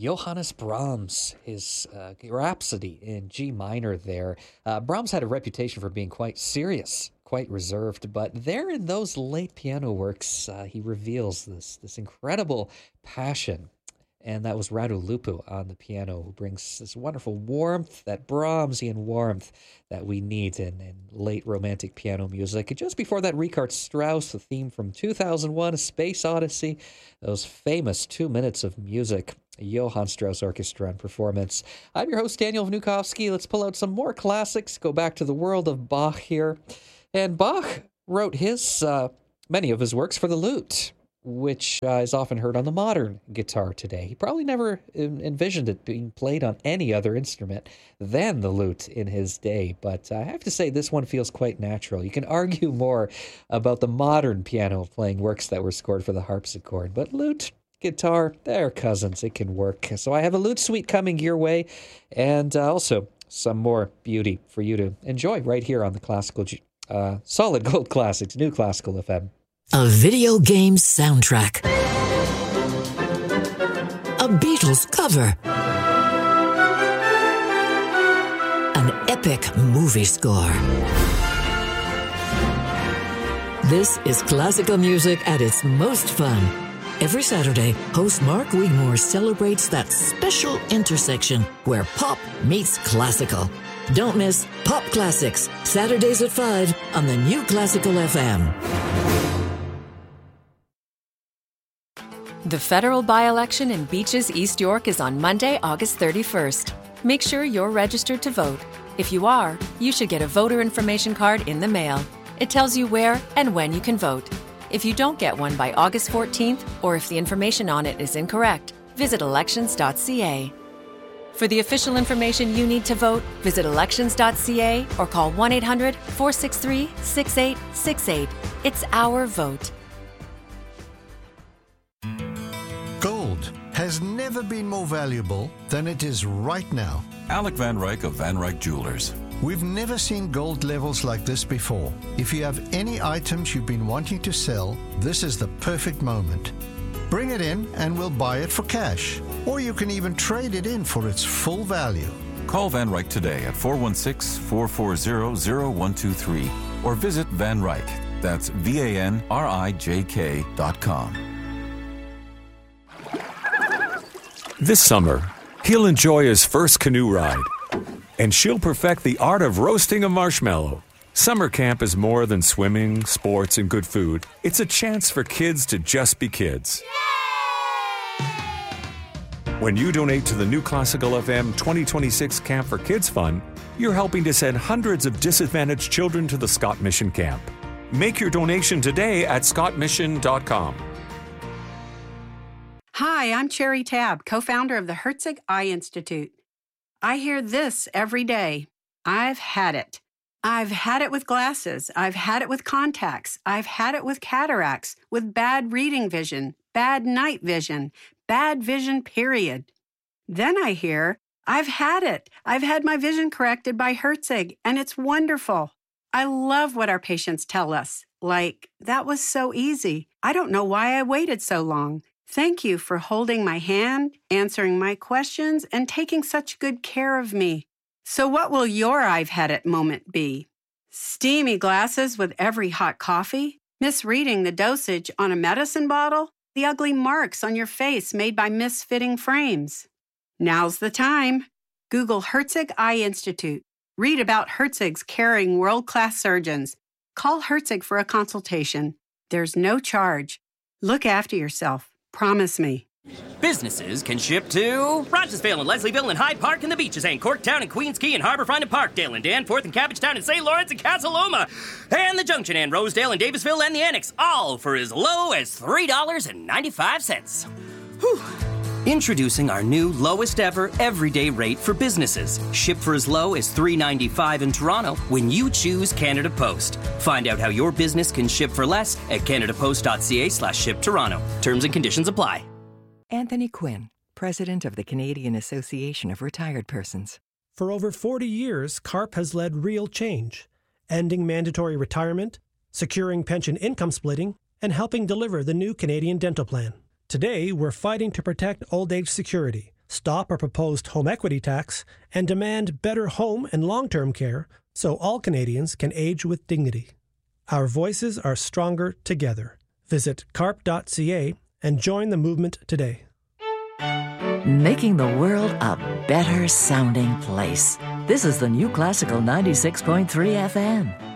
Johannes Brahms, his Rhapsody in G minor there. Brahms had a reputation for being quite serious, quite reserved, but there in those late piano works, he reveals this incredible passion. And that was Radu Lupu on the piano, who brings this wonderful warmth, that Brahmsian warmth that we need in late romantic piano music. And just before that, Richard Strauss, the theme from 2001, A Space Odyssey, those famous 2 minutes of music, Johann Strauss Orchestra and performance. I'm your host, Daniel Vnukovsky. Let's pull out some more classics, go back to the world of Bach here. And Bach wrote many of his works for the lute, which is often heard on the modern guitar today. He probably never envisioned it being played on any other instrument than the lute in his day, but I have to say this one feels quite natural. You can argue more about the modern piano playing works that were scored for the harpsichord, but lute, guitar, they're cousins. It can work. So I have a lute suite coming your way, and also some more beauty for you to enjoy right here on the Classical Solid Gold Classics, New Classical FM. A video game soundtrack. A Beatles cover. An epic movie score. This is classical music at its most fun. Every Saturday, host Mark Wigmore celebrates that special intersection where pop meets classical. Don't miss Pop Classics, Saturdays at 5 on the New Classical FM. The federal by-election in Beaches, East York is on Monday, August 31st. Make sure you're registered to vote. If you are, you should get a voter information card in the mail. It tells you where and when you can vote. If you don't get one by August 14th, or if the information on it is incorrect, visit elections.ca. For the official information you need to vote, visit elections.ca or call 1-800-463-6868. It's our vote. Gold has never been more valuable than it is right now. Alec Van Ryk of Van Ryk Jewelers. We've never seen gold levels like this before. If you have any items you've been wanting to sell, this is the perfect moment. Bring it in and we'll buy it for cash. Or you can even trade it in for its full value. Call Van Ryk today at 416-440-0123 or visit Van Ryk. That's VANRIJK.com. This summer, he'll enjoy his first canoe ride, and she'll perfect the art of roasting a marshmallow. Summer camp is more than swimming, sports, and good food. It's a chance for kids to just be kids. When you donate to the New Classical FM 2026 Camp for Kids Fund, you're helping to send hundreds of disadvantaged children to the Scott Mission Camp. Make your donation today at scottmission.com. Hi, I'm Cherry Tabb, co-founder of the Herzig Eye Institute. I hear this every day. I've had it. I've had it with glasses. I've had it with contacts. I've had it with cataracts, with bad reading vision, bad night vision, bad vision, period. Then I hear, I've had it. I've had my vision corrected by Herzig, and it's wonderful. I love what our patients tell us. Like, that was so easy. I don't know why I waited so long. Thank you for holding my hand, answering my questions, and taking such good care of me. So what will your I've had it moment be? Steamy glasses with every hot coffee? Misreading the dosage on a medicine bottle? The ugly marks on your face made by misfitting frames? Now's the time. Google Herzig Eye Institute. Read about Herzig's caring world-class surgeons. Call Herzig for a consultation. There's no charge. Look after yourself. Promise me. Businesses can ship to Rochesville and Leslieville and Hyde Park and the Beaches and Corktown and Queens Quay and Harborfront and Parkdale and Danforth and Cabbagetown and St. Lawrence and Casa Loma and the Junction and Rosedale and Davisville and the Annex, all for as low as $3.95. Whew. Introducing our new lowest ever everyday rate for businesses. Ship for as low as $3.95 in Toronto when you choose Canada Post. Find out how your business can ship for less at canadapost.ca/shiptoronto. Terms and conditions apply. Anthony Quinn, President of the Canadian Association of Retired Persons. For over 40 years, CARP has led real change, ending mandatory retirement, securing pension income splitting, and helping deliver the new Canadian Dental Plan. Today, we're fighting to protect old age security stop our proposed home equity tax, and demand better home and long-term care so all Canadians can age with dignity. Our voices are stronger together. Visit carp.ca and join the movement today. Making the world a better sounding place. This is the New Classical 96.3 FM.